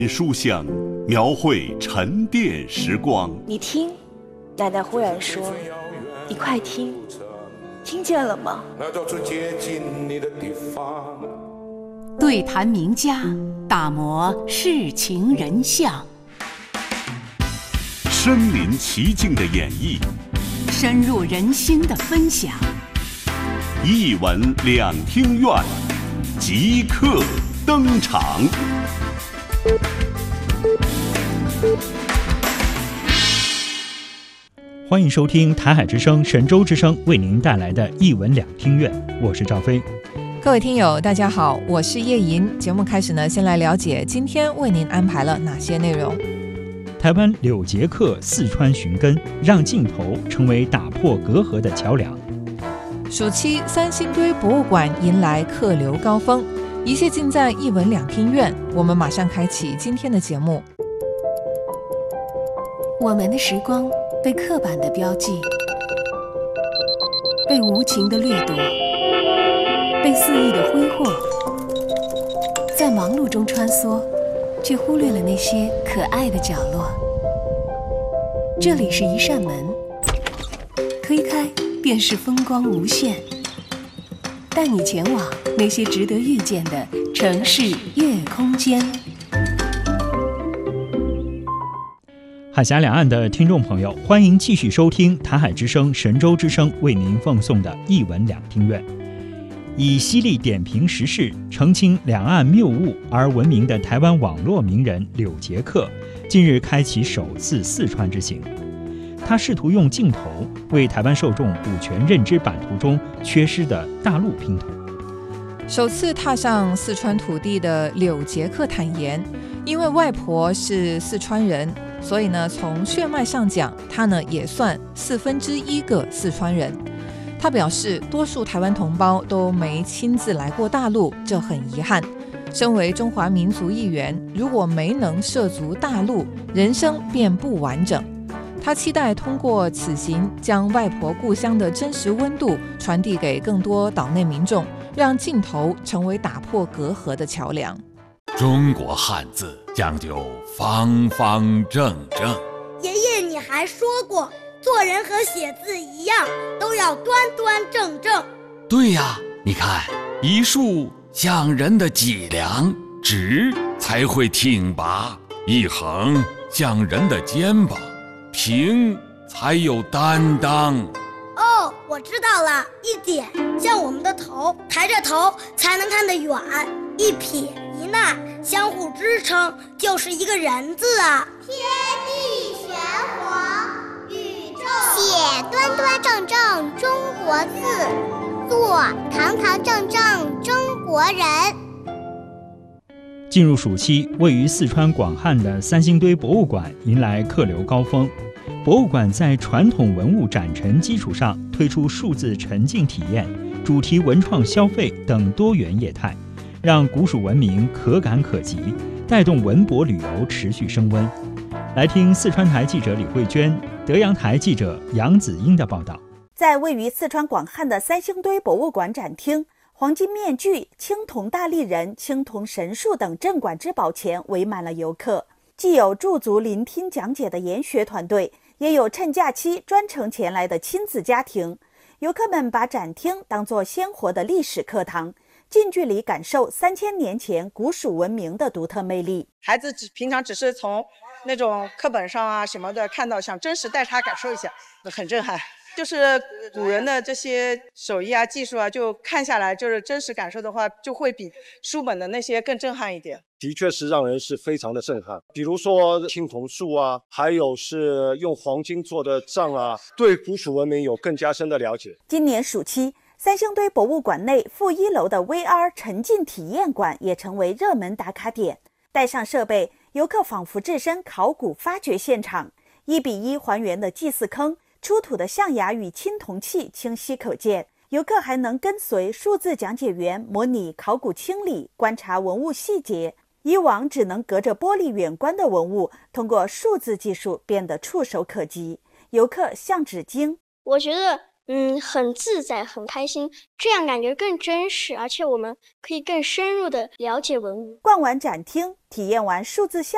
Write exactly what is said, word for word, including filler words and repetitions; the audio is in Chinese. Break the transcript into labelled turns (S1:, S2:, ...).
S1: 书香描绘沉淀时光。
S2: 你听，奶奶忽然说：“你快听，听见了吗？”
S3: 对谈名家，打磨世情人相，
S1: 身临其境的演绎，
S3: 深入人心的分享。
S1: 一闻两听院即刻登场。
S4: 欢迎收听台海之声、神州之声为您带来的一闻两听院，我是赵飞。
S5: 各位听友大家好，我是叶莹。节目开始呢，先来了解今天为您安排了哪些内容。
S4: 台湾柳捷克四川寻根，让镜头成为打破隔阂的桥梁。
S5: 暑期三星堆博物馆迎来客流高峰，一切尽在一闻两听院。我们马上开启今天的节目。
S3: 我们的时光被刻板的标记，被无情的掠夺，被肆意的挥霍，在忙碌中穿梭，却忽略了那些可爱的角落。这里是一扇门，推开便是风光无限，带你前往那些值得遇见的城市夜空间。
S4: 海峡两岸的听众朋友，欢迎继续收听台海之声、神州之声为您奉送的一闻两听院。以犀利点评时事、澄清两岸谬误而闻名的台湾网络名人柳捷克，近日开启首次四川之行。他试图用镜头为台湾受众补全认知版图中缺失的大陆拼图。
S5: 首次踏上四川土地的柳捷克坦言，因为外婆是四川人，所以呢，从血脉上讲，他呢也算四分之一个四川人。他表示，多数台湾同胞都没亲自来过大陆，这很遗憾。身为中华民族一员，如果没能涉足大陆，人生便不完整。他期待通过此行，将外婆故乡的真实温度传递给更多岛内民众，让镜头成为打破隔阂的桥梁。
S6: 中国汉字讲究方方正正。
S7: 爷爷，你还说过，做人和写字一样，都要端端正正。
S6: 对呀，你看，一竖像人的脊梁，直才会挺拔；一横像人的肩膀，平才有担当。
S7: 哦，我知道了，一点像我们的头，抬着头才能看得远；一撇一捺相互支撑，就是一个人字啊。
S8: 天地玄黄，宇宙写端端正正中国字，做堂堂正正中国人。
S4: 进入暑期，位于四川广汉的三星堆博物馆迎来客流高峰。博物馆在传统文物展陈基础上，推出数字沉浸体验、主题文创消费等多元业态，让古蜀文明可感可及，带动文博旅游持续升温。来听四川台记者李慧娟、德阳台记者杨子英的报道。
S9: 在位于四川广汉的三星堆博物馆展厅，黄金面具、青铜大立人、青铜神树等镇馆之宝前围满了游客，既有驻足聆听讲解的研学团队，也有趁假期专程前来的亲子家庭。游客们把展厅当作鲜活的历史课堂，近距离感受三千年前古蜀文明的独特魅力。
S10: 孩子平常只是从那种课本上啊什么的看到，想真实带他感受一下，很震撼。就是古人的这些手艺啊技术啊，就看下来就是真实感受的话，就会比书本的那些更震撼一点。
S11: 的确是让人是非常的震撼，比如说青铜树啊，还有是用黄金做的杖啊，对古蜀文明有更加深的了解。
S9: 今年暑期，三星堆博物馆内负一楼的 V R 沉浸体验馆也成为热门打卡点。带上设备，游客仿佛置身考古发掘现场，一比一还原的祭祀坑、出土的象牙与青铜器清晰可见。游客还能跟随数字讲解员模拟考古清理，观察文物细节。以往只能隔着玻璃远观的文物，通过数字技术变得触手可及。游客向指经，
S12: 我觉得嗯很自在，很开心，这样感觉更真实，而且我们可以更深入的了解文物。
S9: 逛完展厅，体验完数字象